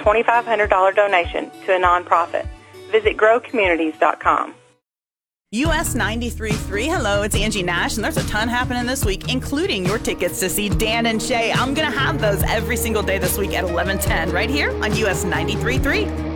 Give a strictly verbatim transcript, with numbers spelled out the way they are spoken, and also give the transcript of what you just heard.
twenty-five hundred dollars donation to a nonprofit. Visit grow communities dot com. U S ninety-three point three, hello, it's Angie Nash, and there's a ton happening this week, including your tickets to see Dan and Shay. I'm going to have those every single day this week at eleven ten right here on U S ninety-three point three.